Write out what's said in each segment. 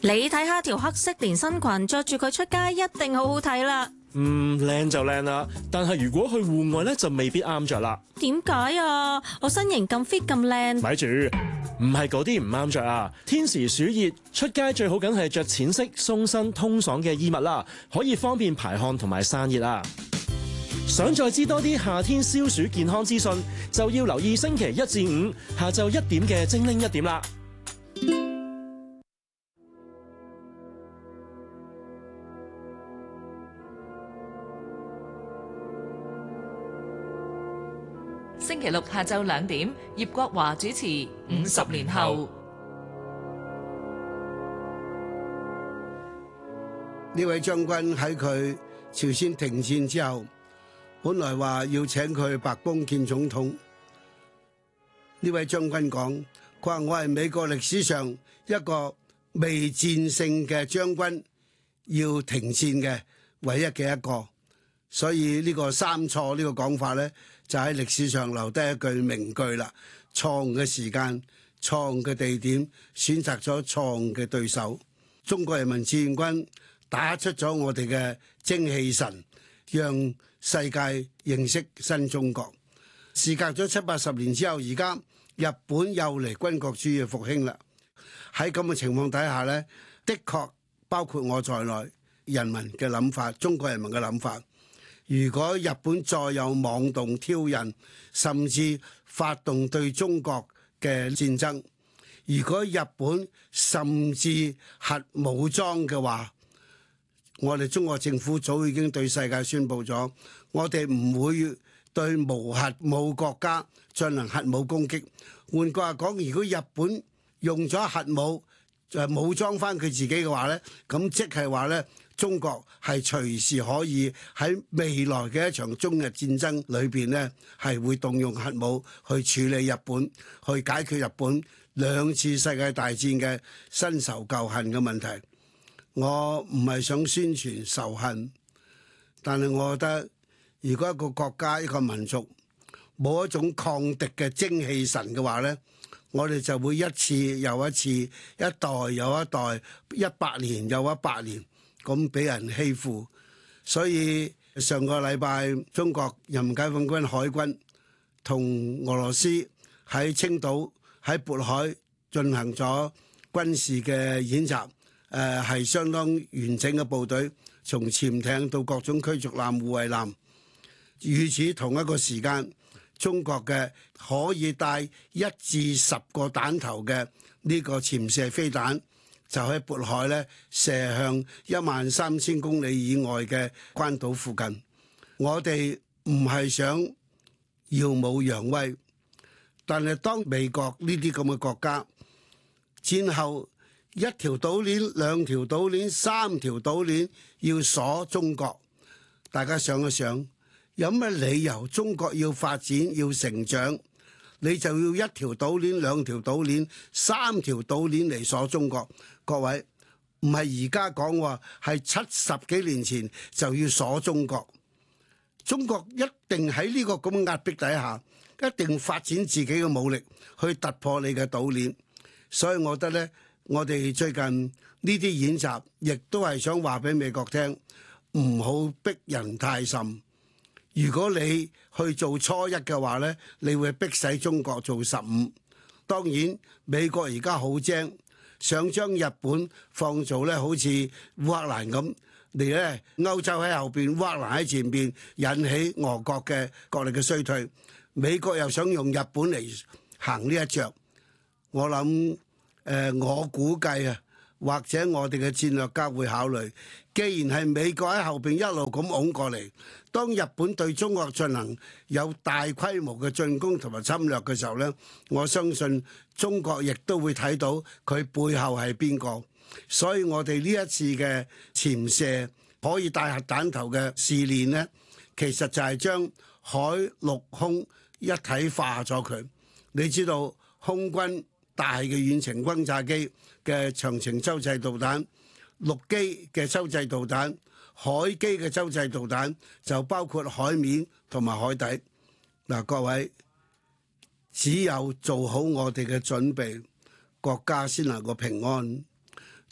你睇下條黑色連身裙，着住佢出街一定好好睇啦。 靚就靚啦，但係如果去戶外呢，就未必啱着啦。 點解啊？我身形咁 fit 咁靚。 咪住，唔係嗰啲唔啱着啊！天時暑熱，出街最好梗係着淺色、鬆身、通爽嘅衣物啦，可以方便排汗同埋散熱啊！想再知多啲夏天消暑健康資訊，就要留意星期1至5下晝1點嘅精靈1點啦。 星期六下晝2點，葉國華主持《50年後》。 呢位將軍喺佢朝鮮停戰之後，本來話要請佢去白宮見總統。呢位將軍講，佢話我係美國歷史上一個未戰勝嘅將軍，要停戰嘅唯一嘅一個。所以呢個三錯呢個講法呢，就喺歷史上留低一句名句啦。錯誤嘅時間、錯誤嘅地點，選擇咗錯誤嘅對手。中國人民志願軍打出咗我哋嘅精氣神，讓世界認識新中國。事隔咗70-80年之後，而家日本又嚟軍國主義復興啦。喺咁嘅情況底下呢，的確包括我在內，人民嘅諗法，中國人民嘅諗法。如果日本再有妄動挑釁，甚至發動對中國嘅戰爭，如果日本甚至核武裝嘅話，我哋中國政府早已經對世界宣布咗，我哋唔會對無核武國家進行核武攻擊。換句話講，如果日本用咗核武武裝翻佢自己嘅話呢，咁即係話呢，中國係隨時可以喺未來嘅一場中日戰爭裏邊呢，係會動用核武去處理日本，去解決日本2次世界大戰嘅新仇舊恨嘅問題。我唔係想宣傳仇恨，但係我覺得，如果一個國家一個民族冇一種抗敵嘅精氣神嘅話呢，我哋就會一次又一次，一代又一代，100年又100年咁俾人欺負。所以上個禮拜，中國人民解放軍海軍同俄羅斯喺青島喺渤海進行咗軍事嘅演習，係相當完整嘅部隊，從潛艇到各種驅逐艦、護衛艦。與此同一個時間，中國嘅可以帶1至10個彈頭嘅呢個潛射飛彈，就喺渤海咧射向13000公里以外嘅關島附近。我哋唔係想耀武揚威，但係當美國呢啲咁嘅國家戰後1條島鏈、2條島鏈、3條島鏈要鎖中國，大家想一想，有乜理由中國要發展要成長，你就要1條島鏈、2條島鏈、3條島鏈嚟鎖中國？各位，唔係而家講話，係70幾年前就要鎖中國。中國一定喺呢個咁嘅壓迫底下，一定發展自己嘅武力去突破你嘅島鏈。所以我覺得呢，我哋最近呢啲演習亦都係想話俾美國聽，唔好逼人太甚。如果你去做初一嘅話呢，你會逼使中國做15。當然美國而家好精，想將日本放做呢好似烏克蘭咁嚟呢，歐洲喺後邊，烏克蘭喺前邊，引起俄國嘅國力嘅衰退。美國又想用日本嚟行呢一著，我諗我估計啊，或者我哋嘅戰略家會考慮，既然係美國喺後邊一路咁拱過嚟，當日本對中國進行有大規模嘅進攻同埋侵略嘅時候呢，我相信中國亦都會睇到佢背後係邊個。所以我哋呢一次嘅潛射可以帶核彈頭嘅試練呢，其實就係將海陸空一體化咗佢。你知道空軍大嘅遠程轟炸機嘅長程洲際導彈，陸基嘅洲際導彈，海基嘅洲際導彈，就包括海面同埋海底。嗱，各位，只有做好我哋嘅準備，國家先能夠平安。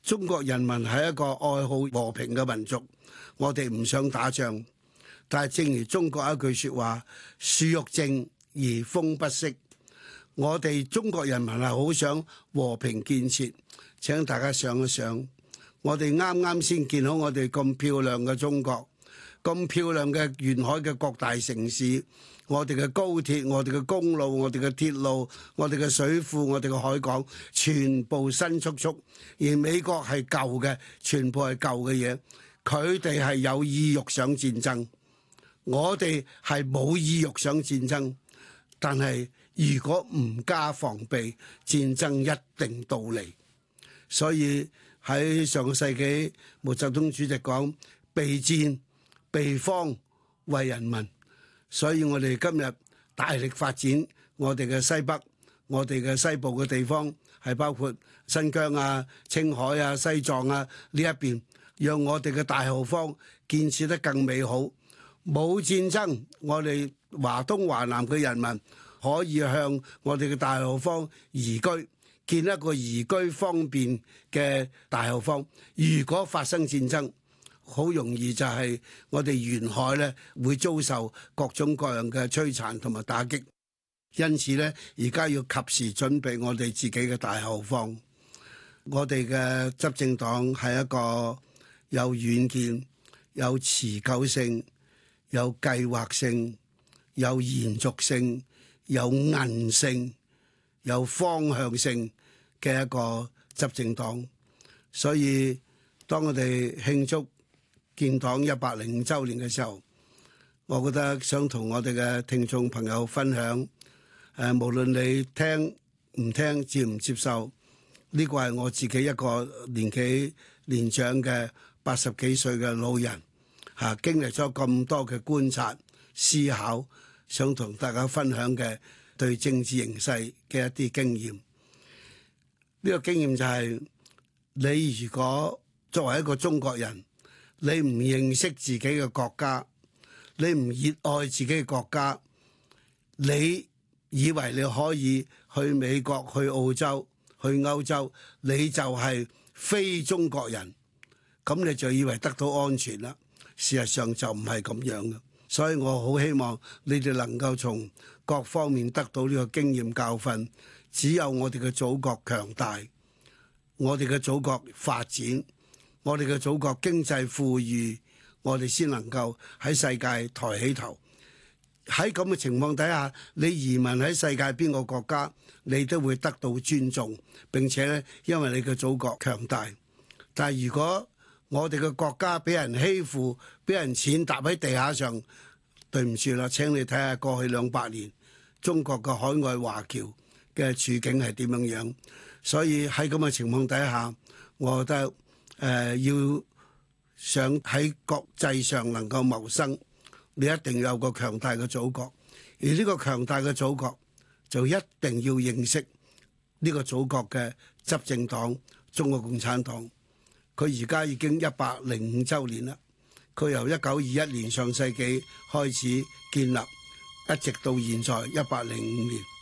中國人民係一個愛好和平嘅民族，我哋唔想打仗。但係正如中國一句説話，樹欲靜而風不息。我哋中國人民係好想和平建設。請大家想一想，我哋啱啱先見好我哋咁漂亮嘅中國，咁漂亮嘅沿海嘅各大城市，我哋嘅高鐵、我哋嘅公路、我哋嘅鐵路、我哋嘅水庫、我哋嘅海港，全部新簇簇。而美國係舊嘅，全部係舊嘅嘢。佢哋係有意欲想戰爭，我哋係冇意欲想戰爭。但係如果唔加防備，戰爭一定到嚟。所以喺上個世紀，毛澤東主席講備戰備荒為人民。所以我哋今日大力發展我哋嘅西北，我哋嘅西部嘅地方，係包括新疆啊、青海啊、西藏啊呢一邊，讓我哋嘅大後方建設得更美好。冇戰爭，我哋華東華南嘅人民可以向我哋嘅大後方移居，建一個移居方便嘅大後方。如果發生戰爭，好容易就係我哋沿海咧會遭受各種各樣嘅摧殘同埋打擊。因此咧，而家要及時準備我哋自己嘅大後方。我哋嘅執政黨係一個有遠見、有持久性、有計劃性、有延續性、有韌性、有方向性嘅一個執政黨。所以當我哋慶祝建黨105週年嘅時候，我覺得想同我哋嘅聽眾朋友分享，無論你聽唔聽、接唔接受，呢個係我自己一個年紀年長嘅80幾歲嘅老人，經歷咗咁多嘅觀察、思考，想同大家分享嘅對政治形勢嘅一啲經驗。呢個經驗就係，你如果作為一個中國人，你唔認識自己嘅國家，你唔熱愛自己嘅國家，你以為你可以去美國、去澳洲、去歐洲，你就係非中國人，咁你就以為得到安全啦。事實上就唔係咁樣嘅，所以我好希望你哋能夠從各方面得到呢個經驗教訓。只有我哋嘅祖國強大，我哋嘅祖國發展，我哋嘅祖國經濟富裕，我哋先能夠喺世界抬起頭。喺咁嘅情況底下，你移民喺世界邊個國家，你都會得到尊重。並且咧，因為你嘅祖國強大。但係如果我哋嘅國家俾人欺負，俾人踐踏喺地下上，對唔住啦，請你睇下過去200年中國嘅海外華僑嘅處境係點樣樣。所以喺咁嘅情況底下，我覺得要想喺國際上能夠謀生，你一定要有個強大嘅祖國。而呢個強大嘅祖國就一定要認識呢個祖國嘅執政黨中國共產黨。佢而家已經105週年啦。佢由1921年上世紀開始建立，一直到現在105年。